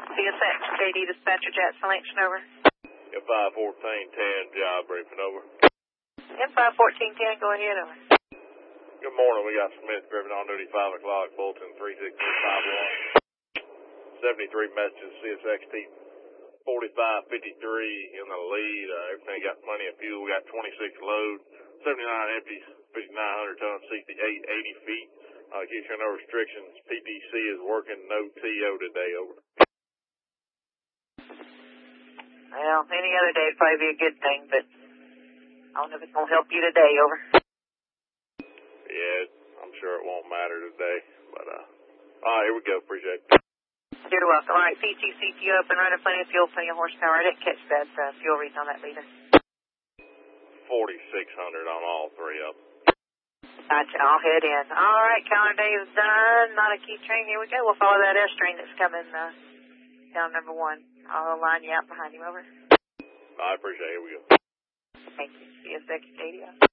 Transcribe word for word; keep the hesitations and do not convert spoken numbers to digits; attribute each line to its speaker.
Speaker 1: C S X, K D dispatcher, jet selection, over.
Speaker 2: M five fourteen ten, job briefing, over.
Speaker 1: M five fourteen ten, go ahead, over.
Speaker 2: Good morning, we got Smith Griffin on duty, five o'clock, Bolton three six three five one. seventy-three messages, C S X T forty-five fifty-three in the lead. Uh, everything got plenty of fuel. We got twenty-six load, seventy-nine empties, fifty-nine hundred tons, sixty-eight eighty feet. Uh, keep showing no restrictions. P D C is working, no T O today, over.
Speaker 1: Well, any other day would probably be a good thing, but I don't know if it's going to help you today, over.
Speaker 2: Yeah, I'm sure it won't matter today, but, uh, all right, here we go. Appreciate it.
Speaker 1: You're welcome. All right, P T C P U up and running, plenty of fuel, plenty of horsepower. I didn't catch that uh, fuel reading on that leader.
Speaker 2: forty-six hundred on all three of them.
Speaker 1: Gotcha, I'll head in. All right, calendar day is done. Not a key train. Here we go. We'll follow that S train that's coming uh, down number one. I'll line you out behind you, over.
Speaker 2: I appreciate it. Here we go.
Speaker 1: Thank you. C S X K D.